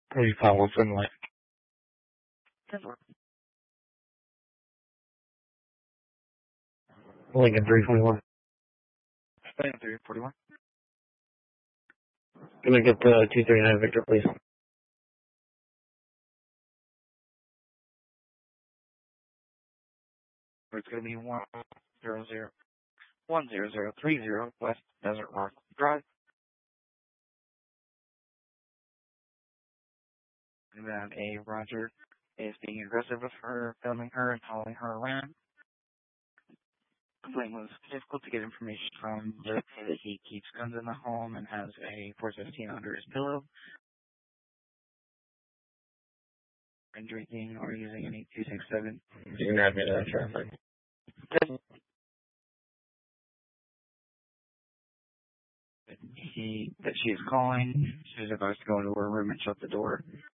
Please follow Finley. Lincoln 341. Lincoln 341. Can I get 239 Victor, please? It's going to be 1030 West Desert Rock Drive. And then a Roger is being aggressive with her, filming her and following her around. Complaint was difficult to get information from. They say that he keeps guns in the home and has a .415 under his pillow. And drinking or using any 267. You can add me to that traffic. That she is calling. She is advised to go into her room and shut the door.